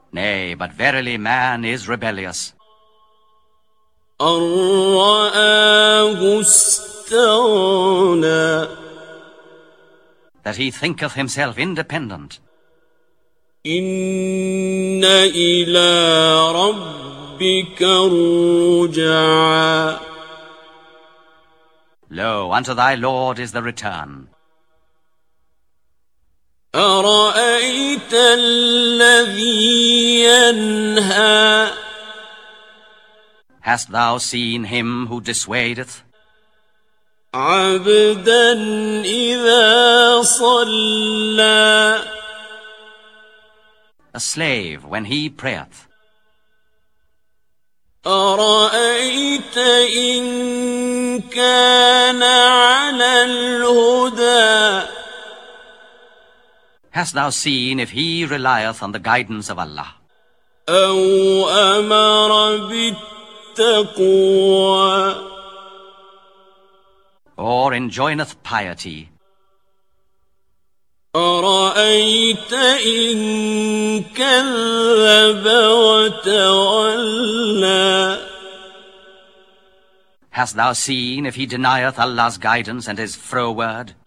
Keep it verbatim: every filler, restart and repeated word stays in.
Nay, but verily man is rebellious. أن رآه استغنى That he thinketh himself independent. إن إلى ربك الرجعى Lo, unto thy Lord is the return. أرأيت الذي ينهى Hast thou seen him who dissuadeth? عبدا إذا صلى A slave when he prayeth. أرأيت إن كان على الهدى Hast thou seen if he relieth on the guidance of Allah? أو أمر بالتقوى Or enjoineth piety? أرأيت إن كذب وتولى Hast thou seen if he denieth Allah's guidance and is froward?